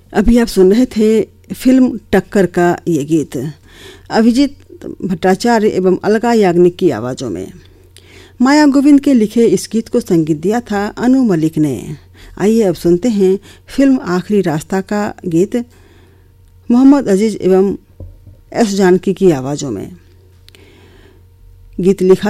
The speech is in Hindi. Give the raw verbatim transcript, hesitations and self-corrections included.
अभी आप सुन रहे थे फिल्म टक्कर का ये गीत अभिजीत भट्टाचार्य एवं अलका याग्निक की आवाज़ों में। माया गोविंद के लिखे इस गीत को संगीत दिया था अनु मलिक ने। आइए अब सुनते हैं फिल्म आखिरी रास्ता का गीत मोहम्मद अजीज एवं एस जानकी की आवाज़ों में। गीत लिखा